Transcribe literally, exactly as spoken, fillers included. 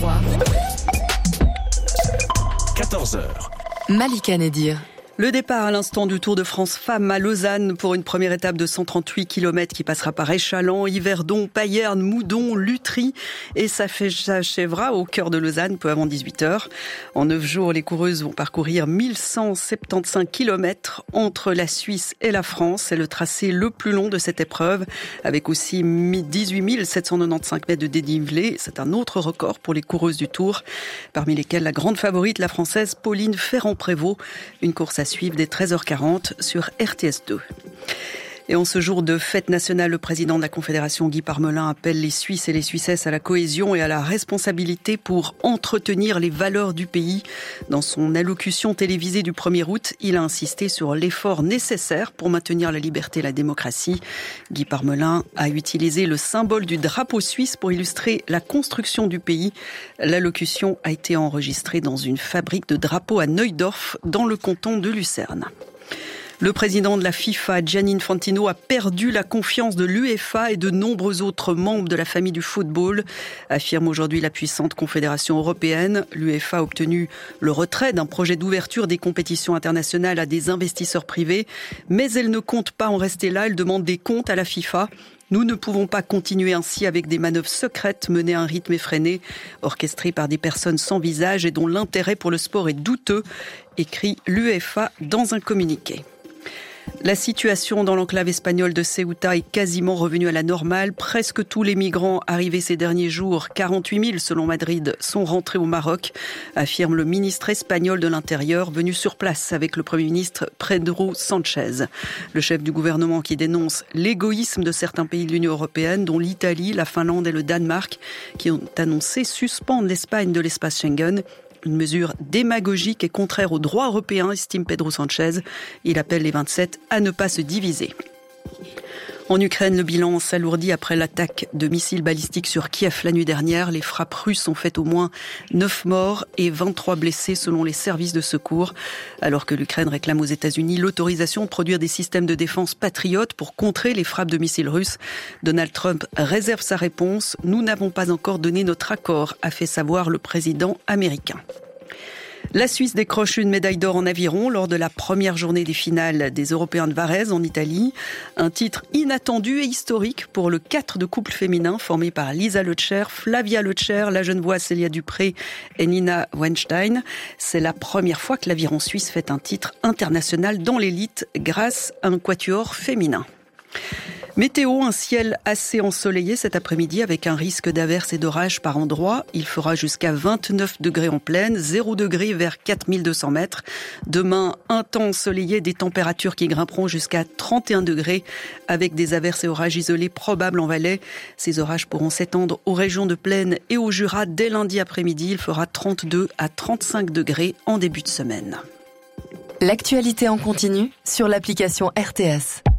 soir. quatorze heures. Malika Nedir. Le départ à l'instant du Tour de France Femmes à Lausanne pour une première étape de cent trente-huit kilomètres qui passera par Échallens, Yverdon, Payerne, Moudon, Lutry et ça s'achèvera au cœur de Lausanne peu avant dix-huit heures. En neuf jours, les coureuses vont parcourir mille cent soixante-quinze kilomètres entre la Suisse et la France. C'est le tracé le plus long de cette épreuve avec aussi dix-huit mille sept cent quatre-vingt-quinze mètres de dénivelé. C'est un autre record pour les coureuses du Tour, parmi lesquelles la grande favorite, la Française Pauline Ferrand-Prévot. Une course à suivre dès treize heures quarante sur R T S deux. Et en ce jour de fête nationale, le président de la Confédération, Guy Parmelin, appelle les Suisses et les Suissesses à la cohésion et à la responsabilité pour entretenir les valeurs du pays. Dans son allocution télévisée du premier août, il a insisté sur l'effort nécessaire pour maintenir la liberté et la démocratie. Guy Parmelin a utilisé le symbole du drapeau suisse pour illustrer la construction du pays. L'allocution a été enregistrée dans une fabrique de drapeaux à Neudorf, dans le canton de Lucerne. Le président de la FIFA, Gianni Infantino, a perdu la confiance de l'UEFA et de nombreux autres membres de la famille du football, affirme aujourd'hui la puissante Confédération européenne. L'UEFA a obtenu le retrait d'un projet d'ouverture des compétitions internationales à des investisseurs privés, mais elle ne compte pas en rester là, elle demande des comptes à la FIFA. Nous ne pouvons pas continuer ainsi avec des manœuvres secrètes menées à un rythme effréné, orchestrées par des personnes sans visage et dont l'intérêt pour le sport est douteux, écrit l'UEFA dans un communiqué. La situation dans l'enclave espagnole de Ceuta est quasiment revenue à la normale. Presque tous les migrants arrivés ces derniers jours, quarante-huit mille selon Madrid, sont rentrés au Maroc, affirme le ministre espagnol de l'Intérieur venu sur place avec le Premier ministre Pedro Sanchez. Le chef du gouvernement qui dénonce l'égoïsme de certains pays de l'Union européenne, dont l'Italie, la Finlande et le Danemark, qui ont annoncé suspendre l'Espagne de l'espace Schengen. Une mesure démagogique et contraire au droit européen, estime Pedro Sanchez. Il appelle les vingt-sept à ne pas se diviser. En Ukraine, le bilan s'alourdit après l'attaque de missiles balistiques sur Kiev la nuit dernière. Les frappes russes ont fait au moins neuf morts et vingt-trois blessés selon les services de secours. Alors que l'Ukraine réclame aux États-Unis l'autorisation de produire des systèmes de défense patriotes pour contrer les frappes de missiles russes, Donald Trump réserve sa réponse. « Nous n'avons pas encore donné notre accord », a fait savoir le président américain. La Suisse décroche une médaille d'or en aviron lors de la première journée des finales des Européens de Varèse en Italie. Un titre inattendu et historique pour le quatre de couple féminin formé par Lisa Lötscher, Flavia Lötscher, la Genevoise Célia Dupré et Nina Wenstein. C'est la première fois que l'aviron suisse fait un titre international dans l'élite grâce à un quatuor féminin. Météo, un ciel assez ensoleillé cet après-midi avec un risque d'averses et d'orages par endroits. Il fera jusqu'à vingt-neuf degrés en plaine, zéro degré vers quatre mille deux cents mètres. Demain, un temps ensoleillé, des températures qui grimperont jusqu'à trente et un degrés avec des averses et orages isolés probables en Valais. Ces orages pourront s'étendre aux régions de plaine et au Jura dès lundi après-midi. Il fera trente-deux à trente-cinq degrés en début de semaine. L'actualité en continu sur l'application R T S.